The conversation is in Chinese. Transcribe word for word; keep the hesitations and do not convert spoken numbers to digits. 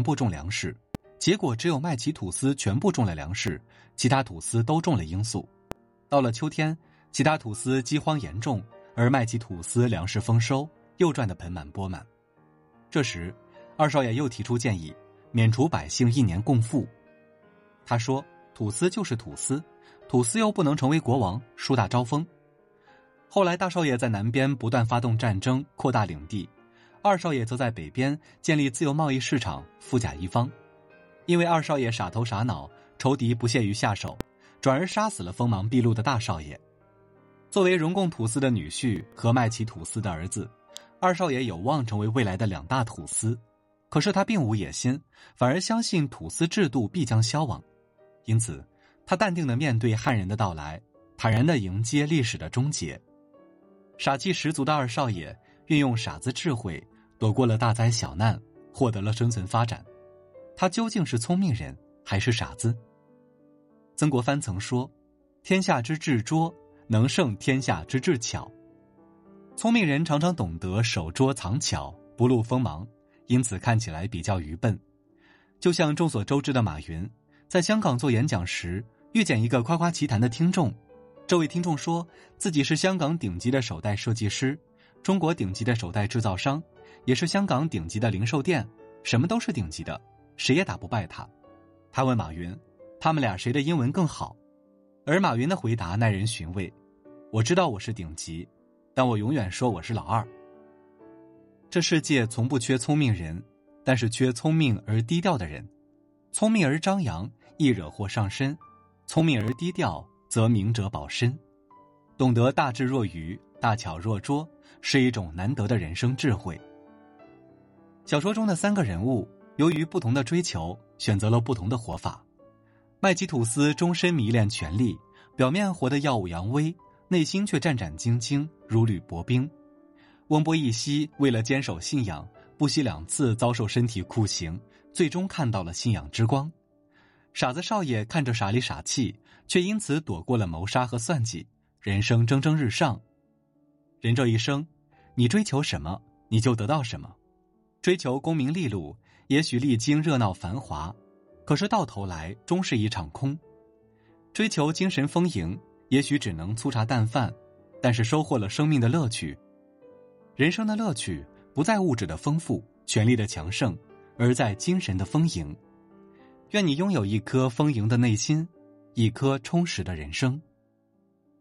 全部种粮食，结果只有麦奇吐司全部种了粮食，其他吐司都种了罂粟。到了秋天，其他吐司饥荒严重，而麦奇吐司粮食丰收，又赚得盆满钵满。这时，二少爷又提出建议，免除百姓一年贡赋。他说，吐司就是吐司，吐司又不能成为国王，树大招风。后来大少爷在南边不断发动战争，扩大领地，二少爷则在北边建立自由贸易市场，富甲一方。因为二少爷傻头傻脑，仇敌不屑于下手，转而杀死了锋芒毕露的大少爷。作为荣贡吐司的女婿和麦奇吐司的儿子，二少爷有望成为未来的两大吐司。可是他并无野心，反而相信吐司制度必将消亡。因此他淡定地面对汉人的到来，坦然地迎接历史的终结。傻气十足的二少爷运用傻子智慧，躲过了大灾小难，获得了生存发展。他究竟是聪明人还是傻子？曾国藩曾说，天下之智拙，能胜天下之智巧。聪明人常常懂得守拙藏巧，不露锋芒，因此看起来比较愚笨。就像众所周知的马云，在香港做演讲时，遇见一个夸夸其谈的听众。这位听众说自己是香港顶级的手袋设计师，中国顶级的手袋制造商，也是香港顶级的零售店，什么都是顶级的，谁也打不败他。他问马云，他们俩谁的英文更好？而马云的回答耐人寻味，我知道我是顶级，但我永远说我是老二。这世界从不缺聪明人，但是缺聪明而低调的人。聪明而张扬，易惹祸上身；聪明而低调，则明哲保身。懂得大智若愚，大巧若拙，是一种难得的人生智慧。小说中的三个人物，由于不同的追求，选择了不同的活法。麦奇吐司终身迷恋权力，表面活得耀武扬威，内心却战战兢兢，如履薄冰。翁波一希为了坚守信仰，不惜两次遭受身体酷刑，最终看到了信仰之光。傻子少爷看着傻里傻气，却因此躲过了谋杀和算计，人生蒸蒸日上。人这一生，你追求什么，你就得到什么。追求功名利禄，也许历经热闹繁华，可是到头来终是一场空。追求精神丰盈，也许只能粗茶淡饭，但是收获了生命的乐趣。人生的乐趣不在物质的丰富，权力的强盛，而在精神的丰盈。愿你拥有一颗丰盈的内心，一颗充实的人生。